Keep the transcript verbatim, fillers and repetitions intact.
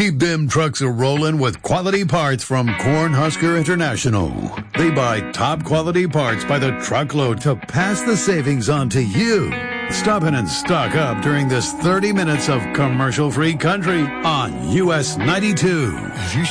Keep them trucks a-rolling with quality parts from Cornhusker International. They buy top quality parts by the truckload to pass the savings on to you. Stop in and stock up during this thirty minutes of commercial-free country on U S ninety-two. You